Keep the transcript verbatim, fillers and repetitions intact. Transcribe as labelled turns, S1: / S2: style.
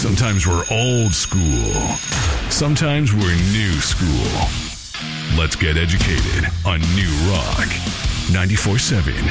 S1: Sometimes we're old school. Sometimes we're new school. Let's get educated on New Rock. ninety-four point seven